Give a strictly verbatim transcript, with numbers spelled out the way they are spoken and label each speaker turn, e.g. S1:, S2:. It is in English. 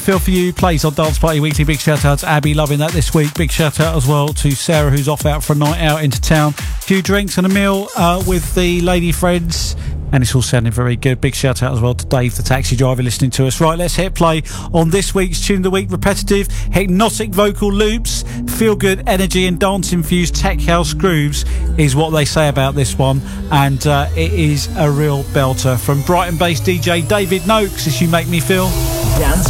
S1: Feel For You plays on Dance Party Weekly. Big shout out to Abby, loving that this week. Big shout out as well to Sarah, who's off out for a night out into town. A few drinks and a meal uh, with the lady friends, and it's all sounding very good. Big shout out as well to Dave, the taxi driver, listening to us. Right, let's hit play on this week's Tune of the Week. Repetitive, hypnotic vocal loops, feel good energy and dance infused tech house grooves is what they say about this one, and uh, it is a real belter from Brighton based D J David Noakes. As You Make Me Feel.
S2: Dance